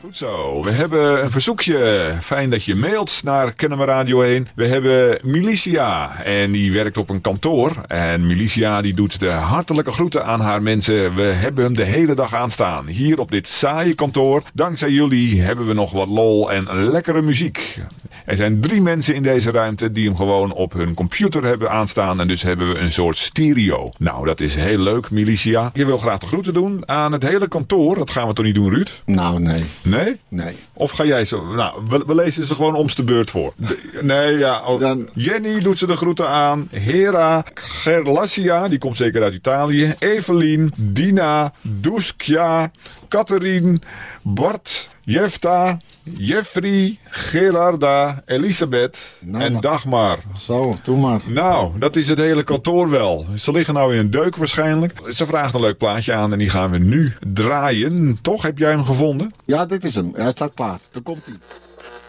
Goed zo, we hebben een verzoekje. Fijn dat je mailt naar Kennemer Radio 1. We hebben Milicia en die werkt op een kantoor. En Milicia die doet de hartelijke groeten aan haar mensen. We hebben hem de hele dag aanstaan. Hier op dit saaie kantoor. Dankzij jullie hebben we nog wat lol en lekkere muziek. Er zijn 3 mensen in deze ruimte die hem gewoon op hun computer hebben aanstaan. En dus hebben we een soort stereo. Nou, dat is heel leuk, Milicia. Je wil graag de groeten doen aan het hele kantoor. Dat gaan we toch niet doen, Ruud? Nou, nee. Nee? Nee. Of ga jij zo... Nou, we lezen ze gewoon omste beurt voor. Nee, ja. Oh. Dan... Jenny doet ze de groeten aan. Hera, Gerlassia, die komt zeker uit Italië. Evelien, Dina, Duskja, Catherine, Bart, Jefta, Jeffrey, Gerarda, Elisabeth en Dagmar. Zo, doe maar. Nou, dat is het hele kantoor wel. Ze liggen nou in een deuk waarschijnlijk. Ze vraagt een leuk plaatje aan en die gaan we nu draaien. Toch? Heb jij hem gevonden? Ja, dit is hem. Hij staat klaar. Daar komt hij.